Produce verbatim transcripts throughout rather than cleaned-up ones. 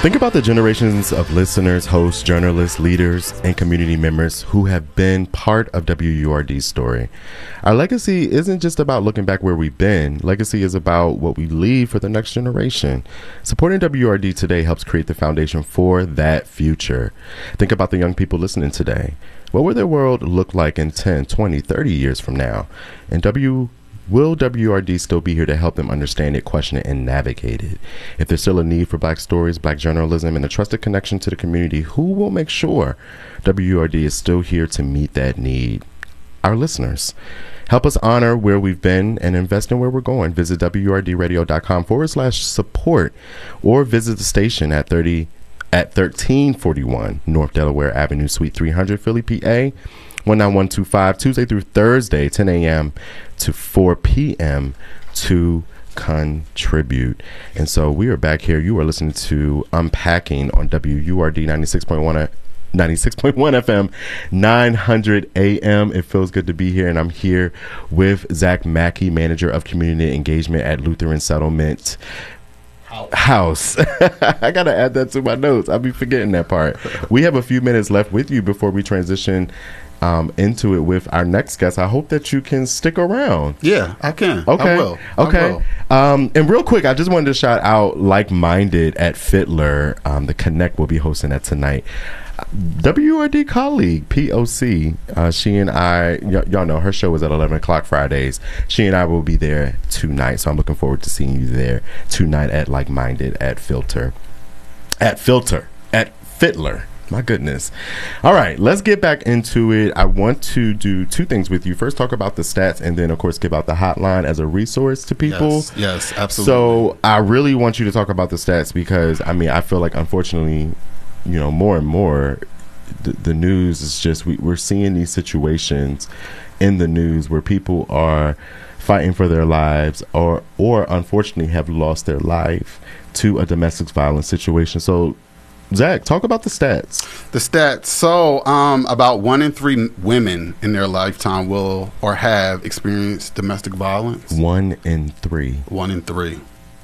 Think about the generations of listeners, hosts, journalists, leaders, and community members who have been part of W U R D's story. Our legacy isn't just about looking back where we've been. Legacy is about what we leave for the next generation. Supporting W U R D today helps create the foundation for that future. Think about the young people listening today. What will their world look like in ten, twenty, thirty years from now? And W Will W U R D still be here to help them understand it, question it, and navigate it? If there's still a need for Black stories, Black journalism, and a trusted connection to the community, who will make sure W U R D is still here to meet that need? Our listeners. Help us honor where we've been and invest in where we're going. Visit WURDradio.com forward slash support or visit the station at thirty at thirteen forty-one North Delaware Avenue, Suite three hundred, Philly, P A. one nine one two five, Tuesday through Thursday, ten a.m. to four p.m. to contribute. And so we are back here. You are listening to Unpacking on W U R D ninety-six point one ninety-six point one F M, nine hundred A M. It feels good to be here, and I'm here with Zach Mackey, Manager of Community Engagement at Lutheran Settlement House. I gotta add that to my notes. I'll be forgetting that part. We have a few minutes left with you before we transition um, into it with our next guest. I hope that you can stick around. Yeah, I can. Okay. I will. Okay. I will. Um, and real quick, I just wanted to shout out Like Minded at Fiddler. Um, the Connect will be hosting that tonight. W U R D colleague P O C, uh, she and I, y- y'all know her show is at eleven o'clock Fridays. She and I will be there tonight, so I'm looking forward to seeing you there tonight at Like Minded at Filter, at Filter, at Fiddler. My goodness. All right, let's get back into it. I want to do two things with you. First, talk about the stats, and then, of course, give out the hotline as a resource to people. Yes, yes, absolutely. So I really want you to talk about the stats because, I mean, I feel like, unfortunately, you know, more and more, the, the news is just, we, we're seeing these situations in the news where people are fighting for their lives or, or unfortunately have lost their life to a domestic violence situation. So, Zach, talk about the stats. The stats. So, um, about one in three women in their lifetime will or have experienced domestic violence. One in three. One in three.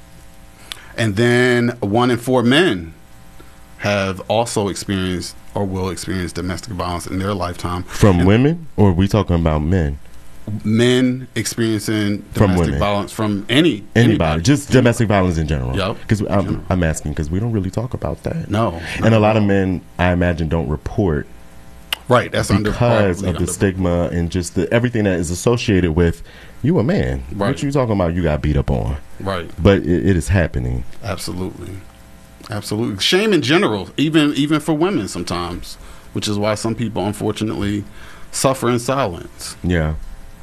And then one in four men have also experienced or will experience domestic violence in their lifetime. From and women, or are we talking about men? Men experiencing From domestic women. violence from any Anybody, anybody. just domestic violence in general. Yep. Because In I'm, general. I'm asking because we don't really talk about that. No. And a lot of men, I imagine, don't report Right. That's under because probably of the under- stigma and just the everything that is associated with you a man. Right. What you talking about? You got beat up on, Right. but it, it is happening. Absolutely. Absolutely. Shame in general, even even for women sometimes, which is why some people unfortunately suffer in silence. Yeah.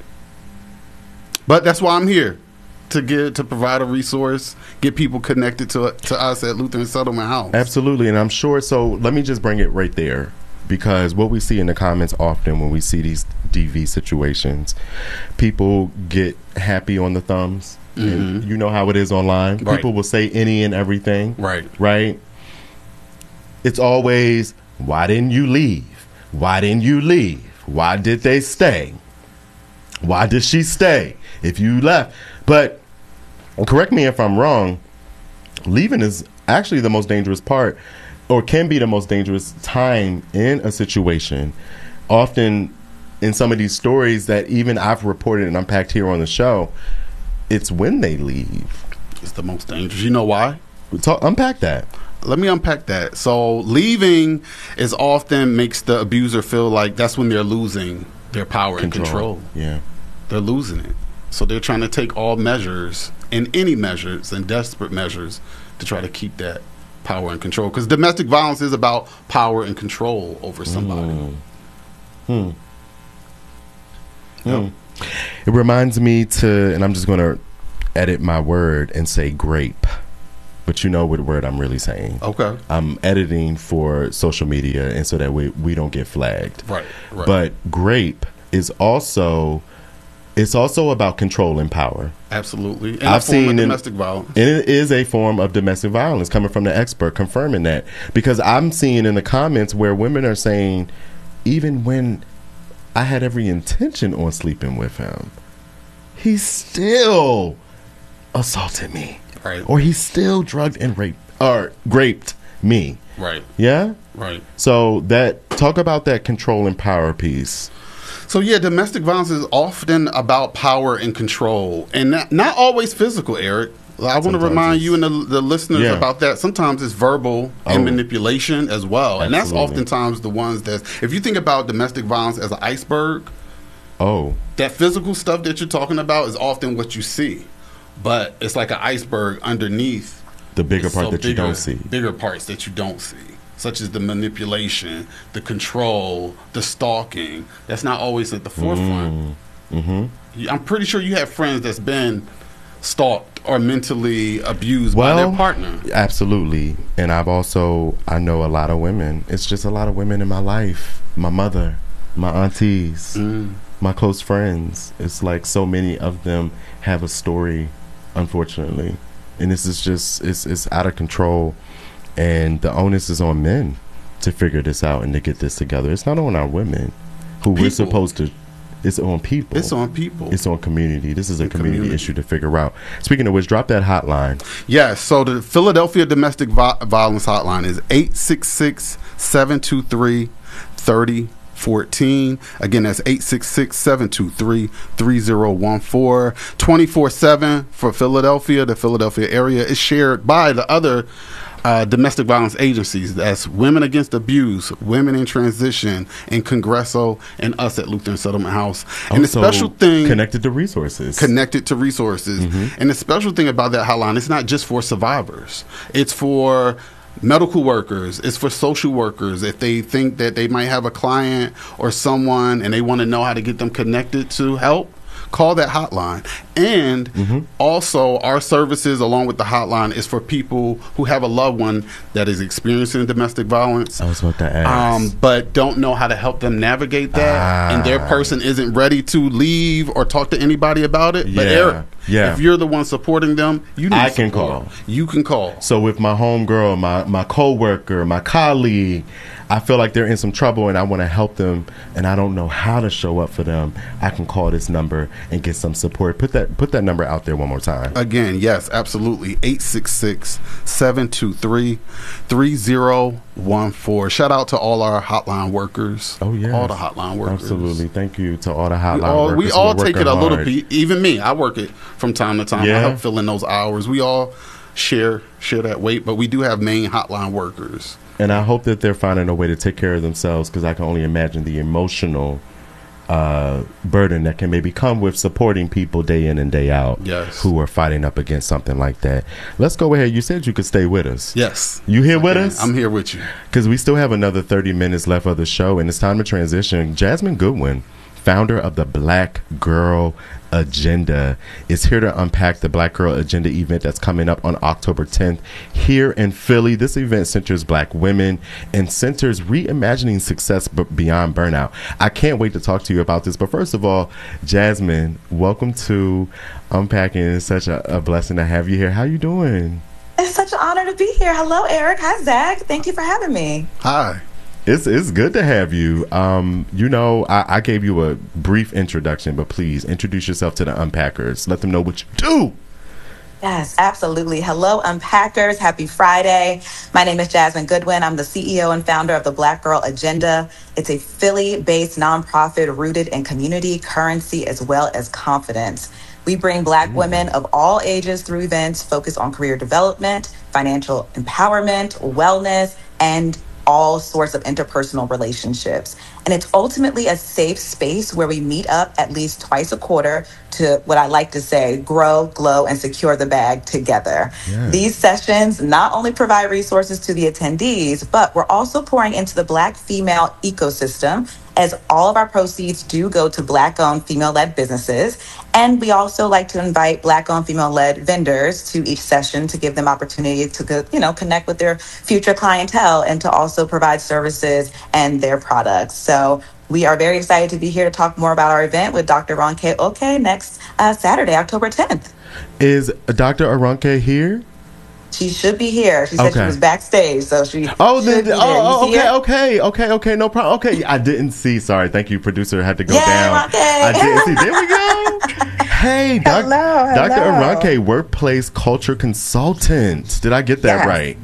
But that's why I'm here, to get to provide a resource, get people connected to to us at Lutheran Settlement House. Absolutely, and I'm sure. So let me just bring it right there, because what we see in the comments often when we see these D V situations, people get happy on the thumbs. And you know how it is online. Right. People will say any and everything. Right. Right. It's always, why didn't you leave? Why didn't you leave? Why did they stay? Why did she stay? If you left. But correct me if I'm wrong, leaving is actually the most dangerous part, or can be the most dangerous time in a situation. Often in some of these stories that even I've reported and unpacked here on the show, it's when they leave. It's the most dangerous. You know why? Talk, unpack that. Let me unpack that. So leaving is often makes the abuser feel like that's when they're losing their power and control. Yeah. They're losing it. So they're trying to take all measures and any measures and desperate measures to try to keep that power and control. Because domestic violence is about power and control over somebody. Mm. Hmm. Yep. Hmm. It reminds me to, and I'm just going to edit my word and say grape, but you know what word I'm really saying. Okay. I'm editing for social media, and so that we, we don't get flagged. Right, right. But grape is also, it's also about control and power. Absolutely. And I've a form seen of in- domestic violence. And it is a form of domestic violence, coming from the expert confirming that. Because I'm seeing in the comments where women are saying, even when I had every intention on sleeping with him, he still assaulted me. Right. Or he still drugged and raped or raped me. Right. Yeah? Right. So that talk about that control and power piece. So yeah, domestic violence is often about power and control, and not, not always physical, Eric. I want to remind you and the, the listeners yeah. about that. Sometimes it's verbal and oh. manipulation as well. And Absolutely. that's oftentimes the ones that, if you think about domestic violence as an iceberg, oh, that physical stuff that you're talking about is often what you see. But it's like an iceberg underneath. The bigger part so that bigger, you don't see. Bigger parts that you don't see, such as the manipulation, the control, the stalking. That's not always at the forefront. Mm. Mm-hmm. I'm pretty sure you have friends that's been stalked or mentally abused well, by their partner. Absolutely. And I've also, I know a lot of women. It's just a lot of women in my life. My mother, my aunties, mm. my close friends. It's like so many of them have a story, unfortunately. And this is just, it's, it's out of control. And the onus is on men to figure this out and to get this together. It's not on our women who people. We're supposed to. It's on people. It's on people. It's on community. This is a community, community issue to figure out. Speaking of which, drop that hotline. Yes. So the Philadelphia Domestic Vi- Violence Hotline is eight six six, seven two three, three zero one four. Again, that's eight six six, seven two three, three zero one four. twenty-four seven for Philadelphia. The Philadelphia area is shared by the other Uh, domestic violence agencies. That's Women Against Abuse, Women in Transition, and Congresso, and us at Lutheran Settlement House. And also, the special thing, connected to resources. Connected to resources. Mm-hmm. And the special thing about that hotline, it's not just for survivors. It's for medical workers. It's for social workers. If they think that they might have a client or someone and they want to know how to get them connected to help, call that hotline. And mm-hmm. also, our services, along with the hotline, is for people who have a loved one that is experiencing domestic violence. I was about to ask. Um, but don't know how to help them navigate that. Ah. And their person isn't ready to leave or talk to anybody about it. But yeah. Eric, yeah. if you're the one supporting them, you need I support. can call. You can call. So with my homegirl, my, my co-worker, my colleague, I feel like they're in some trouble and I want to help them and I don't know how to show up for them, I can call this number and get some support. Put that put that number out there one more time. Again, yes, absolutely. eight six six, seven two three, three zero one four. Shout out to all our hotline workers. Oh, yeah. All the hotline workers. Absolutely. Thank you to all the hotline we all, workers. We all take it a hard. little bit. Even me, I work it from time to time. Yeah. I help fill in those hours. We all share share that weight, but we do have main hotline workers. And I hope that they're finding a way to take care of themselves, because I can only imagine the emotional uh, burden that can maybe come with supporting people day in and day out yes. who are fighting up against something like that. Let's go ahead. You said you could stay with us. Yes. You here with okay. us? I'm here with you. Because we still have another thirty minutes left of the show, and it's time to transition. Jasmine Goodwin, founder of the Black Girl Agenda, is here to unpack the Black Girl Agenda event that's coming up on October tenth here in Philly. This event centers Black women and centers reimagining success b- beyond burnout. I can't wait to talk to you about this. But first of all, Jasmine, welcome to Unpacking. It's such a, a blessing to have you here. How you doing? It's such an honor to be here. Hello, Eric. Hi, Zach. Thank you for having me. Hi. It's it's good to have you. Um, you know, I, I gave you a brief introduction, but please introduce yourself to the Unpackers. Let them know what you do. Yes, absolutely. Hello, Unpackers. Happy Friday. My name is Jasmine Goodwin. I'm the C E O and founder of the Black Girl Agenda. It's a Philly-based nonprofit rooted in community, currency, as well as confidence. We bring Black mm-hmm. women of all ages through events focused on career development, financial empowerment, wellness, and all sorts of interpersonal relationships. And it's ultimately a safe space where we meet up at least twice a quarter to, what I like to say, grow, glow, and secure the bag together. Yeah. These sessions not only provide resources to the attendees, but we're also pouring into the Black female ecosystem, as all of our proceeds do go to Black-owned, female-led businesses. And we also like to invite Black-owned, female-led vendors to each session to give them opportunity to, you know, connect with their future clientele and to also provide services and their products. So we are very excited to be here to talk more about our event with Doctor Ronke Oke next uh, Saturday, October tenth. Is Doctor Aronke here? She should be here. She said okay. she was backstage, so she. Oh, then, be oh, okay, her? okay, okay, okay, no problem. Okay, I didn't see. Sorry, thank you, producer. Had to go Yay, down. Ronke. I didn't see. There we go. Hey, doc, hello, hello. Doctor Aronke, workplace culture consultant. Did I get that yes. right?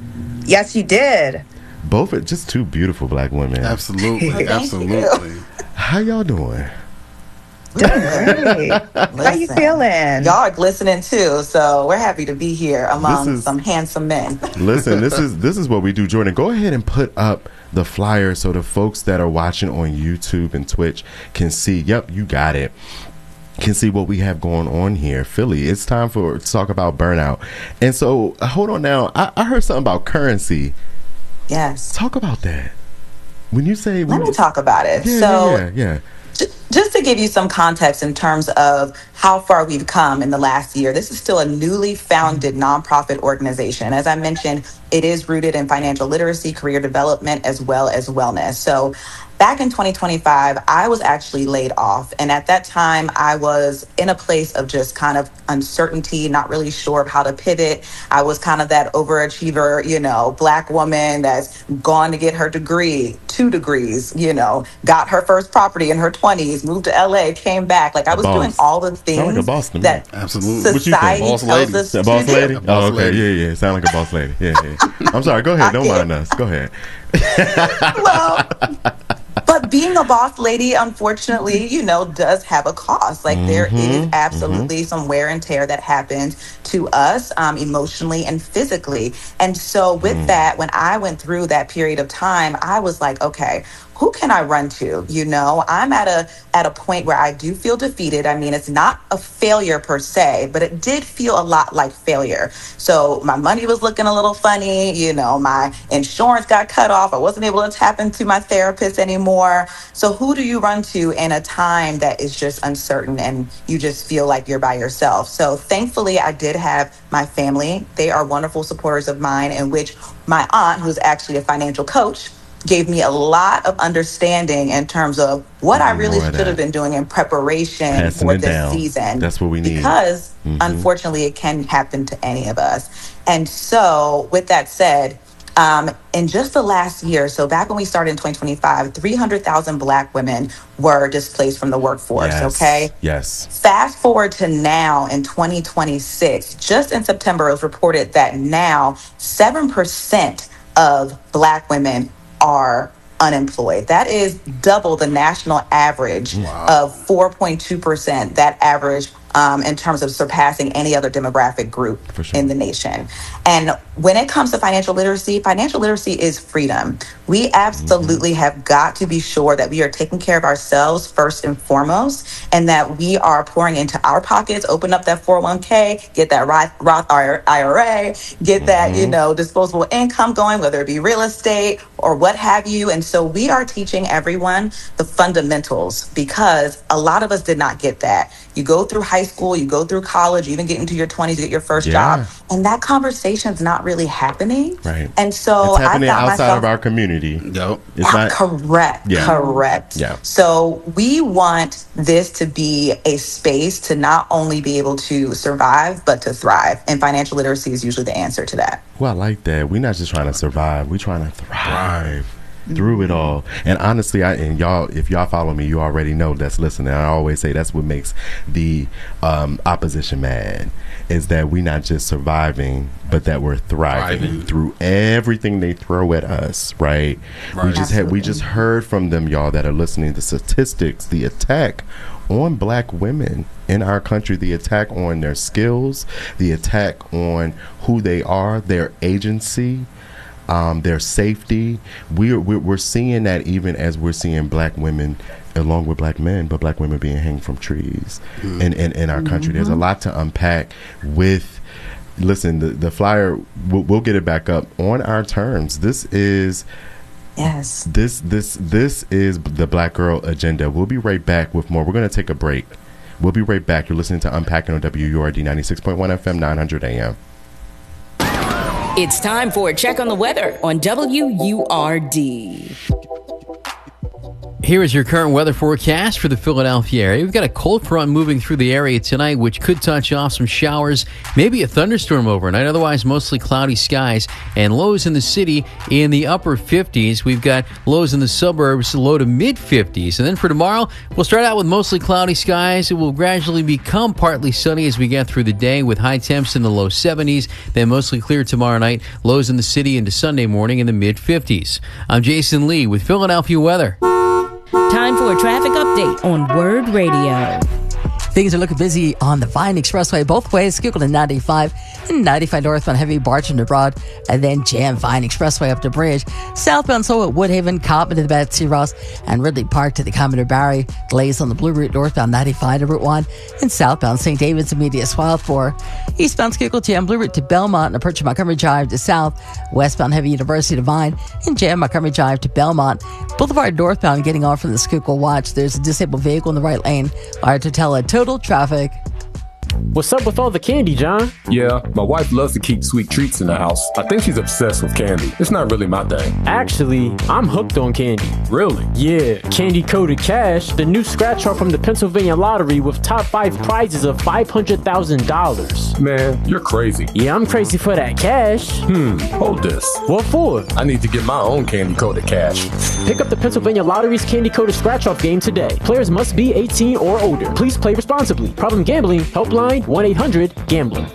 Yes, you did. Both are just two beautiful black women. Absolutely, absolutely. You. How y'all doing? Doing great. How you feeling? Y'all are glistening too, so we're happy to be here among is, some handsome men. Listen, this is this is what we do, Jordan. Go ahead and put up the flyer so the folks that are watching on YouTube and Twitch can see. Yep, you got it. Can see what we have going on here. Philly, it's time for to talk about burnout. And so, hold on now. I, I heard something about currency. Yes. Talk about that. When you say... When Let me talk about it. Yeah, so, yeah, yeah. J- just to give you some context in terms of how far we've come in the last year, this is still a newly founded nonprofit organization. As I mentioned, it is rooted in financial literacy, career development, as well as wellness. So back in twenty twenty-five, I was actually laid off. And at that time, I was in a place of just kind of uncertainty, not really sure of how to pivot. I was kind of that overachiever, you know, black woman that's gone to get her degree, two degrees, you know, got her first property in her twenties, moved to L A, came back. Like I was doing all the things Sound like a boss to me. that Absolutely. society Boss tells lady. us A boss to lady? do. boss Oh, okay. lady. Yeah, yeah. Sound like a boss lady. Yeah, yeah. I'm sorry. Go ahead. Don't mind us. Go ahead. Well, but being a boss lady, unfortunately, you know, does have a cost. Like mm-hmm, there is absolutely mm-hmm. some wear and tear that happens to us um, emotionally and physically. And so with mm. that, when I went through that period of time, I was like, okay, who can I run to? You know, I'm at a at a point where I do feel defeated. I mean, it's not a failure per se, but it did feel a lot like failure. So my money was looking a little funny. You know, my insurance got cut off. I wasn't able to tap into my therapist anymore. So who do you run to in a time that is just uncertain and you just feel like you're by yourself? So thankfully, I did have my family. They are wonderful supporters of mine, in which my aunt, who's actually a financial coach, gave me a lot of understanding in terms of what I really should have been doing in preparation Passing for it this down. season. That's what we need. Because mm-hmm. unfortunately, it can happen to any of us. And so with that said, um, in just the last year, so back when we started in twenty twenty-five, three hundred thousand Black women were displaced from the workforce, yes. okay? Yes. Fast forward to now in twenty twenty-six, just in September, it was reported that now seven percent of Black women are unemployed. That is double the national average wow. of four point two percent, that average um, in terms of surpassing any other demographic group sure. in the nation. And when it comes to financial literacy, financial literacy is freedom. We absolutely mm-hmm. have got to be sure that we are taking care of ourselves first and foremost, and that we are pouring into our pockets, open up that four oh one k, get that Roth I R A, get mm-hmm. that, you know, disposable income going, whether it be real estate or what have you. And so we are teaching everyone the fundamentals, because a lot of us did not get that. You go through high school, you go through college, you even get into your twenties, you get your first yeah. job, and that conversation's not really happening. Right. And so it's happening I found outside myself, of our community. Yep. It's not, not correct. Yeah. Correct. Yeah. So we want this to be a space to not only be able to survive, but to thrive. And financial literacy is usually the answer to that. Well, I like that. We're not just trying to survive. We're trying to thrive. Through it all. And honestly, I and y'all, if y'all follow me, you already know that's listening. I always say that's what makes the um, opposition mad, is that we're not just surviving, but that we're thriving, thriving. through everything they throw at us. Right? right. We just had we just heard from them, y'all, that are listening. The statistics, the attack on Black women in our country, the attack on their skills, the attack on who they are, their agency. Um, their safety. We're, we're we're seeing that even as we're seeing Black women, along with Black men, but Black women being hanged from trees mm-hmm. in, in, in our country. Mm-hmm. There's a lot to unpack with. Listen, the, the flyer, we'll, we'll get it back up on our terms. This is. Yes. This this this is the Black Girl Agenda. We'll be right back with more. We're going to take a break. We'll be right back. You're listening to Unpacking on W U R D ninety-six point one F M, nine hundred A M. It's time for a check on the weather on W U R D. Here is your current weather forecast for the Philadelphia area. We've got a cold front moving through the area tonight, which could touch off some showers, maybe a thunderstorm overnight. Otherwise, mostly cloudy skies and lows in the city in the upper fifties. We've got lows in the suburbs, low to mid fifties. And then for tomorrow, we'll start out with mostly cloudy skies. It will gradually become partly sunny as we get through the day with high temps in the low seventies. Then mostly clear tomorrow night, lows in the city into Sunday morning in the mid fifties. I'm Jason Lee with Philadelphia Weather. Time for a traffic update on Word Radio. Things are looking busy on the Vine Expressway both ways. Schuylkill to ninety-five and ninety-five northbound heavy Barton to Broad, and then jam Vine Expressway up to Bridge. Southbound Soul at Woodhaven, Coppin to the Betsy Ross, and Ridley Park to the Commodore Barry. Delays on the Blue Route northbound ninety-five to Route one, and southbound Saint David's immediate Wildflower. Eastbound Schuylkill jam Blue Route to Belmont and approaching Montgomery Drive to south. Westbound heavy University to Vine, and jam Montgomery Drive to Belmont. Boulevard northbound getting off from the Schuylkill Watch. There's a disabled vehicle in the right lane. Wire to tell a total traffic. What's up with all the candy, John? Yeah, my wife loves to keep sweet treats in the house. I think she's obsessed with candy. It's not really my thing. Actually, I'm hooked on candy. Really? Yeah, Candy Coated Cash, the new scratch off from the Pennsylvania Lottery with top five prizes of five hundred thousand dollars. Man, you're crazy. Yeah, I'm crazy for that cash. Hmm, hold this. What for? I need to get my own Candy Coated Cash. Pick up the Pennsylvania Lottery's Candy Coated Scratch Off game today. Players must be eighteen or older. Please play responsibly. Problem gambling, helpline one eight hundred gambler.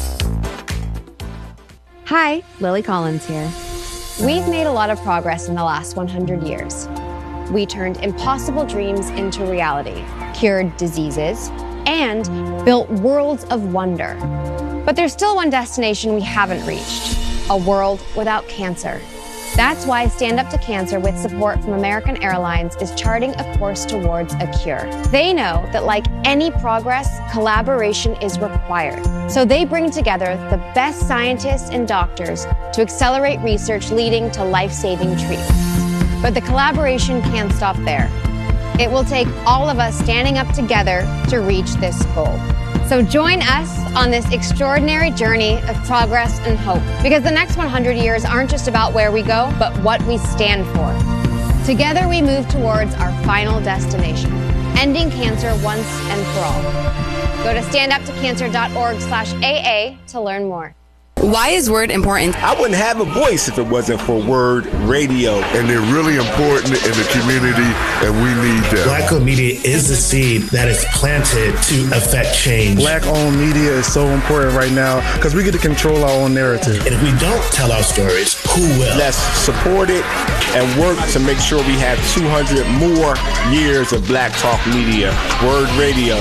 Hi, Lily Collins here. We've made a lot of progress in the last one hundred years. We turned impossible dreams into reality, cured diseases, and built worlds of wonder. But there's still one destination we haven't reached, a world without cancer. That's why Stand Up to Cancer, with support from American Airlines, is charting a course towards a cure. They know that like any progress, collaboration is required. So they bring together the best scientists and doctors to accelerate research leading to life-saving treatments. But the collaboration can't stop there. It will take all of us standing up together to reach this goal. So join us on this extraordinary journey of progress and hope, because the next one hundred years aren't just about where we go, but what we stand for. Together we move towards our final destination, ending cancer once and for all. Go to standuptocancer.org slash AA to learn more. Why is Word important? I wouldn't have a voice if it wasn't for Word Radio. And they're really important in the community, and we need them. Black-owned media is the seed that is planted to affect change. Black-owned media is so important right now because we get to control our own narrative. And if we don't tell our stories, who will? Let's support it and work to make sure we have two hundred more years of Black Talk Media. Word Radio.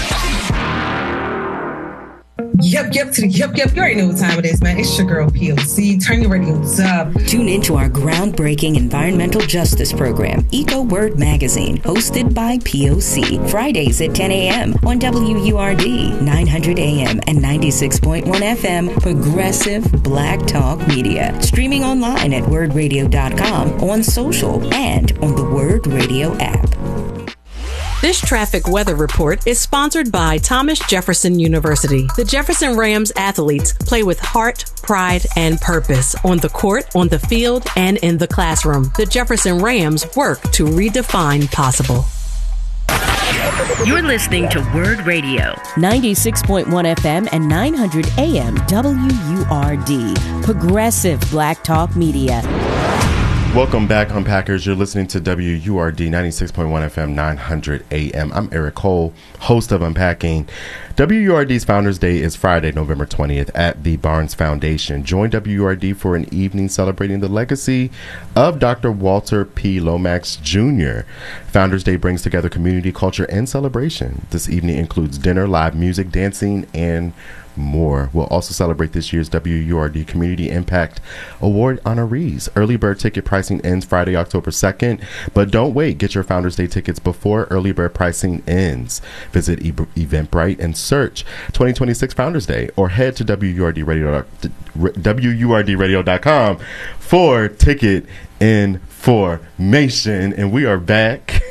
Yep, yep, to the yep, yep. You already know what time it is, man. It's your girl, P O C. Turn your radios up. Tune into our groundbreaking environmental justice program, Eco Word Magazine, hosted by P O C. Fridays at ten a.m. on W U R D, nine hundred A M and ninety-six point one F M, Progressive Black Talk Media. Streaming online at word radio dot com, on social, and on the Word Radio app. This traffic weather report is sponsored by Thomas Jefferson University. The Jefferson Rams athletes play with heart, pride, and purpose on the court, on the field, and in the classroom. The Jefferson Rams work to redefine possible. You're listening to Word Radio. ninety-six point one F M and nine hundred A M W U R D. Progressive Black Talk Media. Welcome back, Unpackers. You're listening to W U R D ninety-six point one F M, nine hundred A M. I'm Eric Cole, host of Unpacking. W U R D's Founders Day is Friday, November twentieth at the Barnes Foundation. Join W U R D for an evening celebrating the legacy of Doctor Walter P. Lomax, Junior Founders Day brings together community, culture, and celebration. This evening includes dinner, live music, dancing, and more. We'll also celebrate this year's W U R D Community Impact Award honorees. Early bird ticket pricing ends Friday, October second, but don't wait. Get your Founders Day tickets before early bird pricing ends. Visit e- Eventbrite and search twenty twenty-six Founders Day, or head to W U R D radio, W U R D radio dot com for ticket information. And we are back.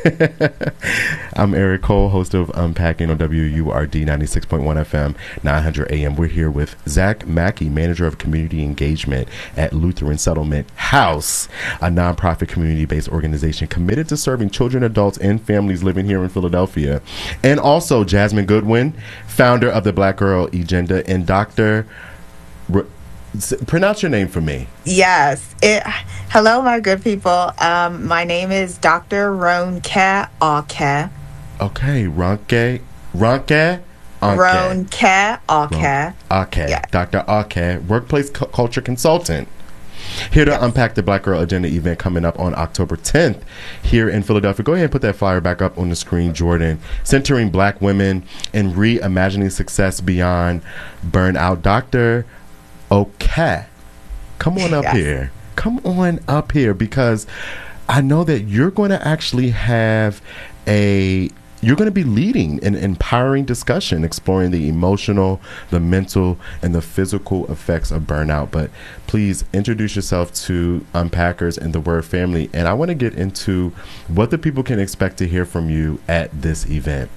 I'm Eric Cole, host of Unpacking on W U R D ninety-six point one F M, nine hundred A M. We're here with Zach Mackey, Manager of Community Engagement at Lutheran Settlement House, a nonprofit community-based organization committed to serving children, adults, and families living here in Philadelphia. And also Jasmine Goodwin, founder of the Black Girl Agenda, and Doctor R- pronounce your name for me. Yes. It, hello, my good people. Um, my name is Doctor Ronke Ake. Okay, Ronke, Ronke, Ronke Ake. Ake, yeah. Doctor Ake, workplace cu- culture consultant. Here to yes. unpack the Black Girl Agenda event coming up on October tenth here in Philadelphia. Go ahead and put that flyer back up on the screen, Jordan. Centering Black women and reimagining success beyond burnout. Doctor Okay, come on up yes. here. Come on up here, because I know that you're going to actually have a, you're going to be leading an empowering discussion exploring the emotional, the mental, and the physical effects of burnout. But please introduce yourself to Unpackers and the Word family. And I want to get into what the people can expect to hear from you at this event.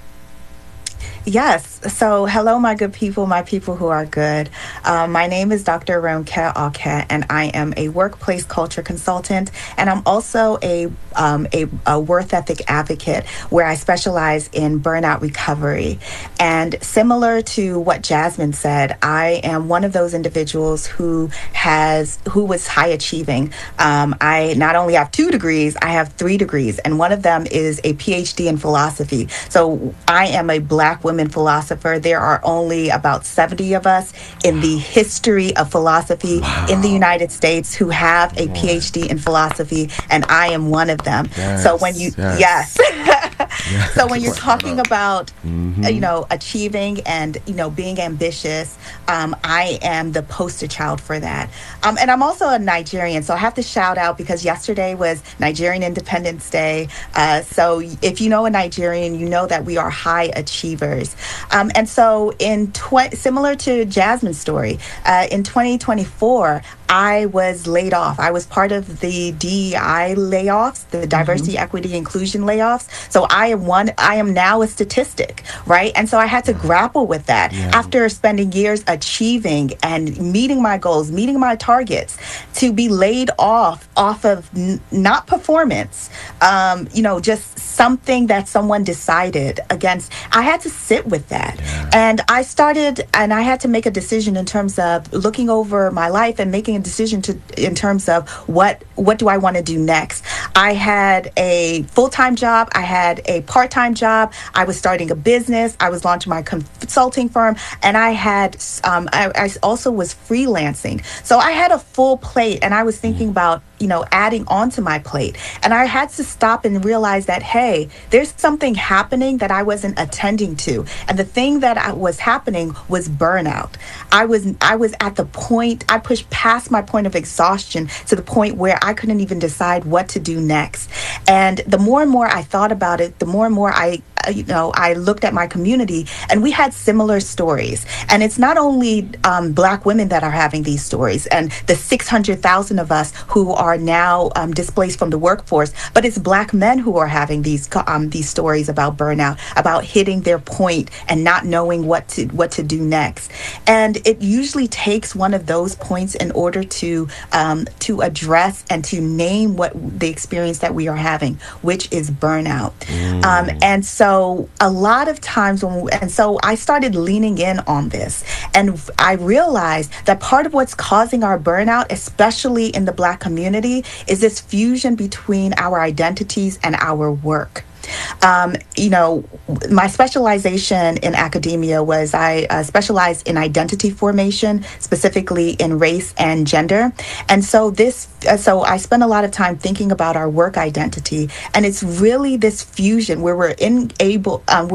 Yes. So, hello, my good people, my people who are good. Um, my name is Doctor Ronke Ake, and I am a workplace culture consultant, and I'm also a, um, a a worth ethic advocate, where I specialize in burnout recovery. And similar to what Jasmine said, I am one of those individuals who has who was high achieving. Um, I not only have two degrees, I have three degrees, and one of them is a P H D in philosophy. So I am a Black women philosopher. There are only about seventy of us in the history of philosophy wow. in the United States who have a P H D in philosophy, and I am one of them. Yes, so when you yes, yes. yes. so when you're talking about mm-hmm. uh, you know achieving and you know being ambitious, um, I am the poster child for that. Um, and I'm also a Nigerian, so I have to shout out because yesterday was Nigerian Independence Day. Uh, so if you know a Nigerian, you know that we are high achievers. Um, and so in tw- similar to Jasmine's story, uh, in twenty twenty-four, I was laid off. I was part of the D E I layoffs, the diversity, mm-hmm. equity, inclusion layoffs. So I am one, I am now a statistic, right? And so I had to grapple with that yeah. after spending years achieving and meeting my goals, meeting my targets, to be laid off, off of n- not performance, um, you know, just something that someone decided against. I had to sit with that. Yeah. And I started, and I had to make a decision in terms of looking over my life and making a decision to in terms of what what do I want to do next. I had a full-time job, I had a part-time job, I was starting a business, I was launching my consulting firm, and I had um, I, I also was freelancing. So I had a full plate, and I was thinking mm. about you know adding onto my plate, and I had to stop and realize that hey, there's something happening that I wasn't attending to, and the thing that I was happening was burnout. I was I was at the point, I pushed past my point of exhaustion to the point where I couldn't even decide what to do next. And the more and more I thought about it, the more and more I, you know, I looked at my community, and we had similar stories. And it's not only um, Black women that are having these stories, and the six hundred thousand of us who are now um, displaced from the workforce, but it's Black men who are having these um, these stories about burnout, about hitting their point and not knowing what to what to do next. And it usually takes one of those points in order to um, to address and to name what the experience that we are having, which is burnout. Mm. Um, and so a lot of times when we, and so I started leaning in on this, and I realized that part of what's causing our burnout, especially in the Black community, is this fusion between our identities and our work. Um, you know, my specialization in academia was I uh, specialized in identity formation, specifically in race and gender. And so this, uh, so I spent a lot of time thinking about our work identity, and it's really this fusion where we're in able, um, we're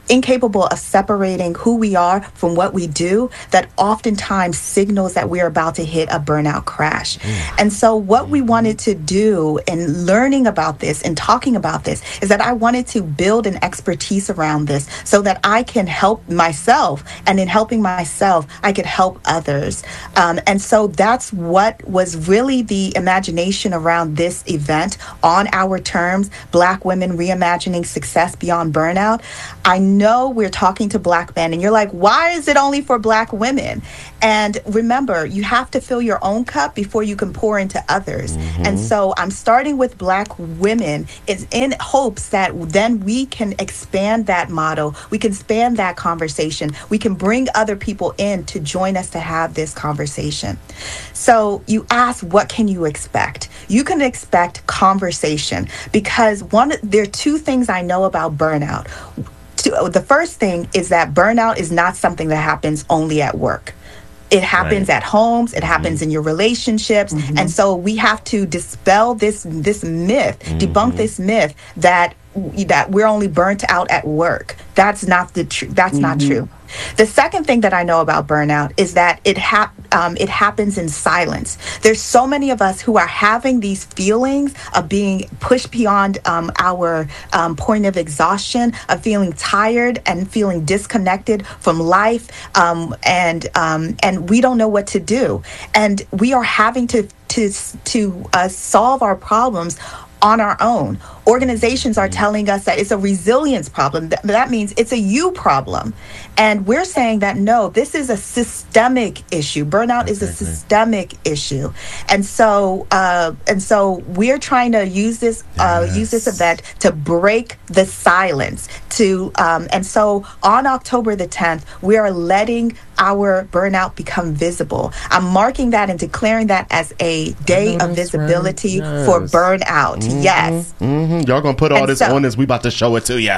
incapable of separating who we are from what we do, that oftentimes signals that we're about to hit a burnout crash. Mm. And so what we wanted to do in learning about this and talking about this is that I wanted to build an expertise around this so that I can help myself, and in helping myself, I could help others. Um, and so that's what was really the imagination around this event, On Our Terms, Black Women Reimagining Success Beyond Burnout. I know we're talking to Black men, and you're like, why is it only for Black women? And remember, you have to fill your own cup before you can pour into others. Mm-hmm. And so I'm starting with Black women is in hopes that then we can expand that model. We can expand that conversation. We can bring other people in to join us to have this conversation. So you ask, what can you expect? You can expect conversation, because one, there are two things I know about burnout. The first thing is that burnout is not something that happens only at work. It happens right. at homes. It happens mm-hmm. in your relationships. Mm-hmm. And so we have to dispel this this myth, mm-hmm. debunk this myth that that we're only burnt out at work. That's not the truth. That's mm-hmm. not true. The second thing that I know about burnout is that it hap- um, it happens in silence. There's so many of us who are having these feelings of being pushed beyond um, our um, point of exhaustion, of feeling tired and feeling disconnected from life, um, and um, and we don't know what to do. And we are having to to to uh, solve our problems on our own. Organizations are telling us that it's a resilience problem. Th- that means it's a you problem. And we're saying that, no, this is a systemic issue. Burnout okay, is a systemic okay. issue. And so uh, and so we're trying to use this uh, yes. use this event to break the silence. To um, And so on October the tenth, we are letting our burnout become visible. I'm marking that and declaring that as a day of visibility right. yes. for burnout. Mm-hmm. Yes. Mm-hmm. Y'all gonna put all and this so, on us. We about to show it to you.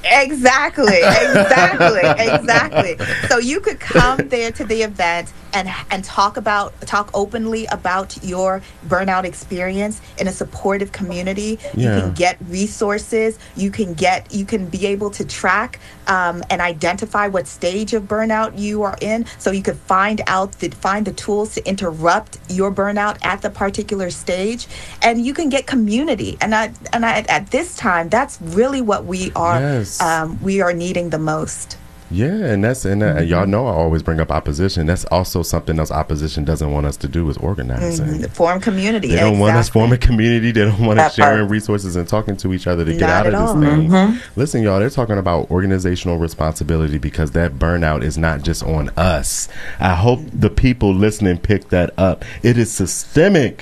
Exactly, exactly, exactly. So you could come there to the event and and talk about talk openly about your burnout experience in a supportive community. Yeah. You can get resources. You can get you can be able to track um, and identify what stage of burnout you are in, so you could find out the find the tools to interrupt your burnout at the particular stage, and you can get community. And I and I, at this time, that's really what we are. Yes. Um, we are needing the most. Yeah, and that's and uh, mm-hmm. y'all know I always bring up opposition. That's also something else opposition doesn't want us to do, is organizing. Mm-hmm. Form community. They don't exactly. want us forming community. They don't want us sharing resources and talking to each other to Not get out of this all. thing. Mm-hmm. Listen, y'all, they're talking about organizational responsibility, because that burnout is not just on us. I hope the people listening pick that up. It is systemic,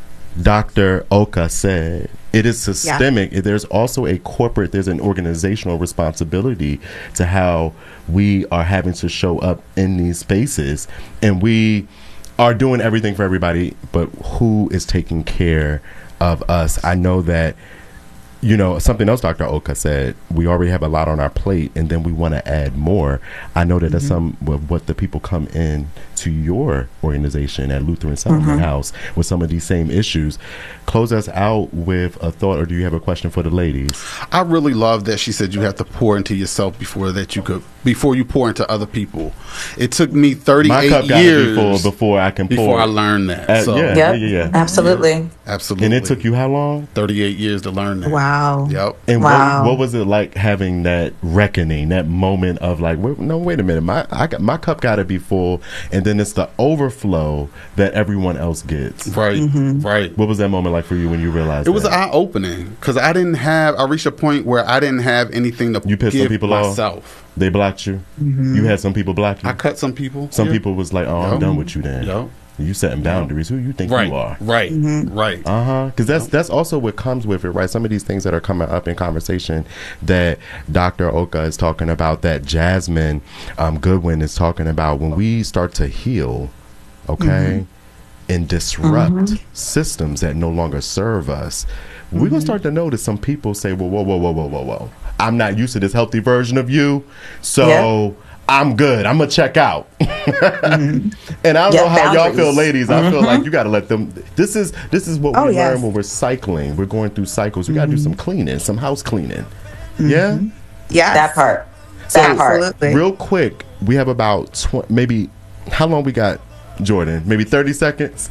Doctor Oka said. It is systemic. Yeah. There's also a corporate, there's an organizational responsibility to how we are having to show up in these spaces. And we are doing everything for everybody, but who is taking care of us? I know that, you know, something else Doctor Oka said, we already have a lot on our plate, and then we want to add more. I know that mm-hmm. that's some of what the people come in to your organization at Lutheran Settlement mm-hmm. House with some of these same issues. Close us out with a thought, or do you have a question for the ladies? I really love that she said you have to pour into yourself before that you could before you pour into other people. It took me thirty-eight My cup got years full before I can pour. Before I learned that. Uh, so. yeah, yep. yeah, yeah, absolutely, yeah, absolutely. And it took you how long? thirty-eight years to learn that. Wow. Yep. And wow. what, what was it like having that reckoning, that moment of like, wait, no, wait a minute, my I got, my cup got to be full, and then it's the overflow that everyone else gets. Right, mm-hmm. right. What was that moment like for you when you realized? It was that? eye-opening, because I didn't have. I reached a point where I didn't have anything to you pissed give some people myself. Off? They blocked you. Mm-hmm. You had some people block you. I cut some people. Some yeah. people was like, "Oh, yep. I'm done with you." Then yep. you setting boundaries. Who you think right. you are? Right, mm-hmm. right. Uh huh. Because that's that's also what comes with it, right? Some of these things that are coming up in conversation that Doctor Oka is talking about, that Jasmine um, Goodwin is talking about, when we start to heal, okay, mm-hmm. and disrupt mm-hmm. systems that no longer serve us. Mm-hmm. We're gonna start to notice some people say, "Well, whoa, whoa, whoa, whoa, whoa, whoa! I'm not used to this healthy version of you, so yeah. I'm good. I'm gonna check out." mm-hmm. And I don't yeah, know how boundaries. y'all feel, ladies. Mm-hmm. I feel like you got to let them. This is this is what oh, we yes. learn when we're cycling. We're going through cycles. We mm-hmm. got to do some cleaning, some house cleaning. Mm-hmm. Yeah, yeah, that part. So, Absolutely. real quick, we have about tw- maybe, how long we got, Jordan? Maybe thirty seconds?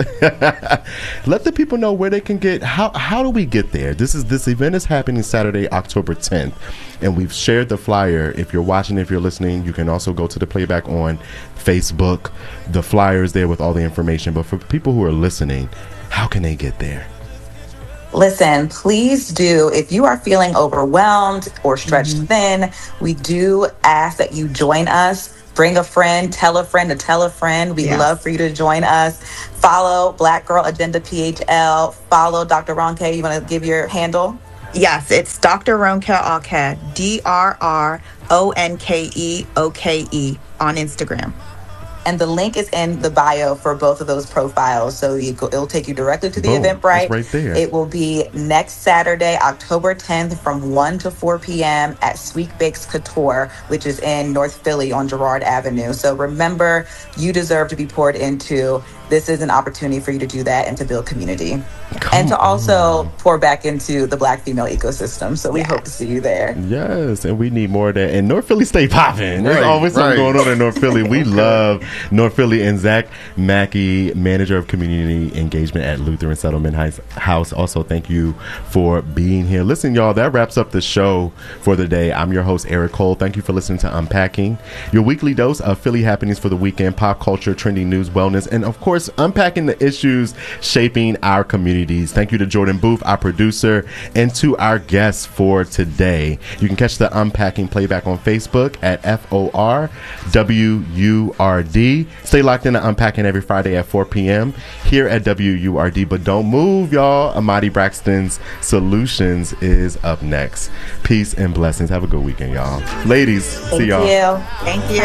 Let the people know where they can get, how how do we get there? This is this event is happening Saturday, October tenth, and we've shared the flyer. If you're watching, if you're listening, you can also go to the playback on Facebook. The flyer is there with all the information. But for people who are listening, how can they get there? Listen, please do. If you are feeling overwhelmed or stretched mm-hmm. thin, we do ask that you join us. Bring a friend, tell a friend to tell a friend. We'd yes. love for you to join us. Follow Black Girl Agenda P H L. Follow Doctor Ronke. You want to give your handle? Yes, it's Doctor Ronke Oke, D R R O N K E O K E on Instagram. And the link is in the bio for both of those profiles. So you go, it'll take you directly to the Boom, Eventbrite. right there. It will be next Saturday, October tenth from one to four p.m. at Sweet Bakes Couture, which is in North Philly on Girard Avenue. So remember, you deserve to be poured into. This is an opportunity for you to do that and to build community. Come and to also on. pour back into the Black female ecosystem. So we yes. hope to see you there. Yes, and we need more of that. And North Philly stay popping. There's right, always right. something going on in North Philly. We love North Philly. And Zach Mackey, Manager of Community Engagement at Lutheran Settlement House. Also, thank you for being here. Listen, y'all, that wraps up the show for the day. I'm your host, Eric Cole. Thank you for listening to Unpacking, your weekly dose of Philly happenings for the weekend, pop culture, trending news, wellness, and of course, unpacking the issues shaping our communities. Thank you to Jordan Booth, our producer, and to our guests for today. You can catch the Unpacking playback on Facebook at F O R W U R D. Stay locked in to Unpacking every Friday at four p.m. here at W U R D. But don't move, y'all. Amadi Braxton's Solutions is up next. Peace and blessings. Have a good weekend, y'all. Ladies, Thank see y'all. You. Thank you.